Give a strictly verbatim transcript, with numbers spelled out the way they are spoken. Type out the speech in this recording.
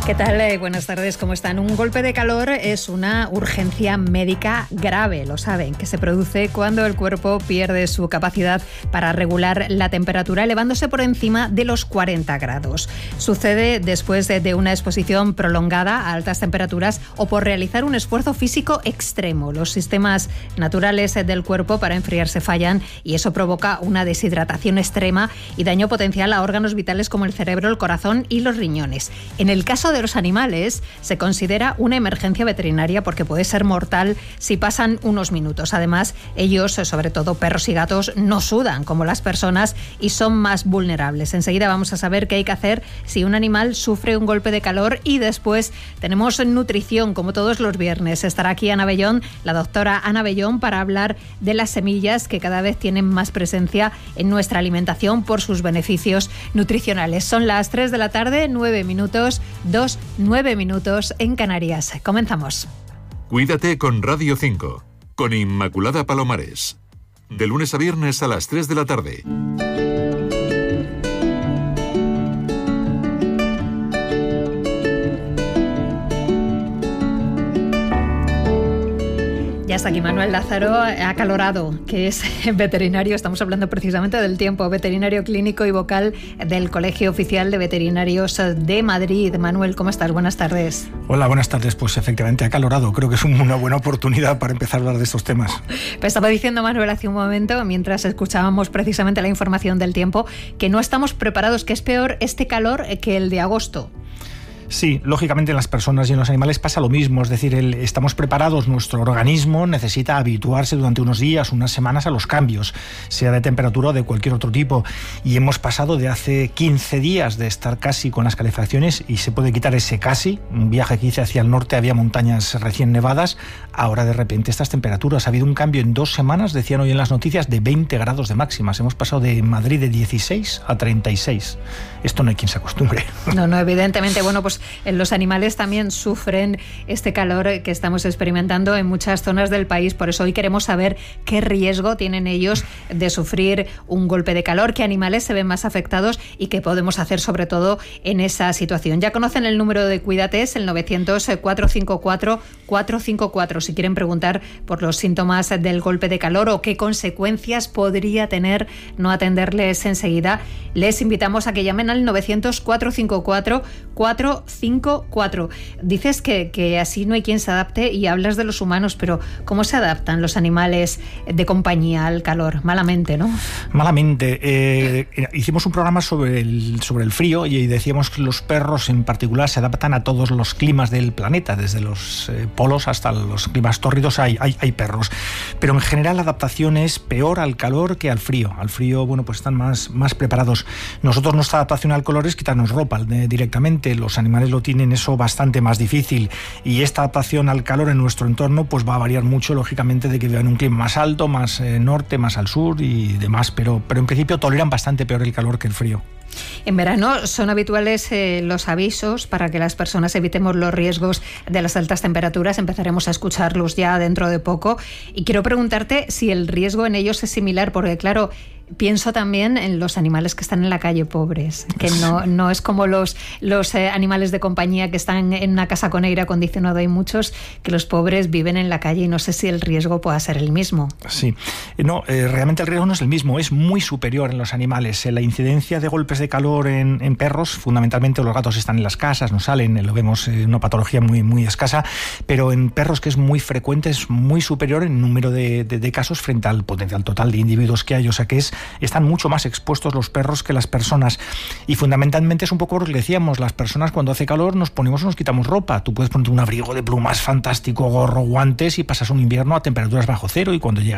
¿Qué tal? Eh, buenas tardes, ¿cómo están? Un golpe de calor es una urgencia médica grave, lo saben, que se produce cuando el cuerpo pierde su capacidad para regular la temperatura, elevándose por encima de los cuarenta grados. Sucede después de, de una exposición prolongada a altas temperaturas o por realizar un esfuerzo físico extremo. Los sistemas naturales del cuerpo para enfriarse fallan y eso provoca una deshidratación extrema y daño potencial a órganos vitales como el cerebro, el corazón y los riñones. En el caso de los animales se considera una emergencia veterinaria porque puede ser mortal si pasan unos minutos. Además, ellos, sobre todo perros y gatos, no sudan como las personas y son más vulnerables. Enseguida vamos a saber qué hay que hacer si un animal sufre un golpe de calor y después tenemos nutrición, como todos los viernes. Estará aquí Ana Bellón, la doctora Ana Bellón, para hablar de las semillas que cada vez tienen más presencia en nuestra alimentación por sus beneficios nutricionales. Son las tres de la tarde, nueve minutos, dos, nueve minutos en Canarias. Comenzamos. Cuídate con Radio cinco, con Inmaculada Palomares. De lunes a viernes a las tres de la tarde. Ya está aquí Manuel Lázaro, acalorado, que es veterinario. Estamos hablando precisamente del tiempo, veterinario clínico y vocal del Colegio Oficial de Veterinarios de Madrid. Manuel, ¿cómo estás? Buenas tardes. Hola, buenas tardes. Pues efectivamente acalorado. Creo que es una buena oportunidad para empezar a hablar de estos temas. Pues estaba diciendo Manuel hace un momento, mientras escuchábamos precisamente la información del tiempo, que no estamos preparados, que es peor este calor que el de agosto. Sí, lógicamente en las personas y en los animales pasa lo mismo, es decir, el, estamos preparados, nuestro organismo necesita habituarse durante unos días, unas semanas a los cambios, sea de temperatura o de cualquier otro tipo, y hemos pasado de hace quince días de estar casi con las calefacciones y se puede quitar ese casi, un viaje que hice hacia el norte, había montañas recién nevadas, ahora de repente estas temperaturas, ha habido un cambio en dos semanas, decían hoy en las noticias, de veinte grados de máximas, hemos pasado de Madrid de dieciséis a treinta y seis, esto no hay quien se acostumbre. No, no, evidentemente, bueno, pues los animales también sufren este calor que estamos experimentando en muchas zonas del país. Por eso hoy queremos saber qué riesgo tienen ellos de sufrir un golpe de calor, qué animales se ven más afectados y qué podemos hacer sobre todo en esa situación. Ya conocen el número de Cuídate, es el novecientos, cuatrocientos cincuenta y cuatro, cuatrocientos cincuenta y cuatro. Si quieren preguntar por los síntomas del golpe de calor o qué consecuencias podría tener no atenderles enseguida, les invitamos a que llamen al novecientos, cuatrocientos cincuenta y cuatro, cuatrocientos cincuenta y cuatro. Dices que, que así no hay quien se adapte y hablas de los humanos, pero ¿cómo se adaptan los animales de compañía al calor? Malamente, ¿no? Malamente. Eh, hicimos un programa sobre el, sobre el frío y decíamos que los perros en particular se adaptan a todos los climas del planeta, desde los eh, polos hasta los climas tórridos hay, hay, hay perros. Pero en general la adaptación es peor al calor que al frío. Al frío, bueno, pues están más, más preparados. Nosotros nuestra adaptación al calor es quitarnos ropa eh, directamente. Los animales lo tienen eso bastante más difícil y esta adaptación al calor en nuestro entorno pues va a variar mucho, lógicamente, de que vivan un clima más alto, más eh, norte, más al sur y demás, pero, pero en principio toleran bastante peor el calor que el frío. En verano son habituales eh, los avisos para que las personas evitemos los riesgos de las altas temperaturas. Empezaremos a escucharlos ya dentro de poco y quiero preguntarte si el riesgo en ellos es similar, porque claro, pienso también en los animales que están en la calle, pobres, que no, no es como los, los eh, animales de compañía que están en una casa con aire acondicionado. Hay muchos que los pobres viven en la calle y no sé si el riesgo pueda ser el mismo. Sí, no, eh, realmente el riesgo no es el mismo, es muy superior en los animales. Eh, la incidencia de golpes de calor en, en perros, fundamentalmente los gatos están en las casas, no salen, eh, lo vemos en eh, una patología muy, muy escasa, pero en perros, que es muy frecuente, es muy superior en número de, de, de casos frente al potencial total de individuos que hay, o sea que es están mucho más expuestos los perros que las personas y fundamentalmente es un poco lo que decíamos, las personas cuando hace calor nos ponemos o nos quitamos ropa, tú puedes ponerte un abrigo de plumas fantástico, gorro, guantes y pasas un invierno a temperaturas bajo cero y cuando llega